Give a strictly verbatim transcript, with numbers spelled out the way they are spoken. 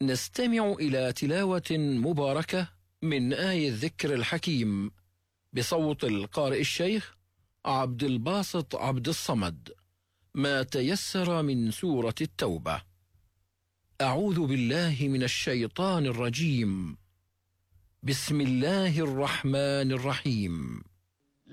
نستمع إلى تلاوة مباركة من آية الذكر الحكيم بصوت القارئ الشيخ عبد الباسط عبد الصمد، ما تيسر من سورة التوبة. أعوذ بالله من الشيطان الرجيم. بسم الله الرحمن الرحيم.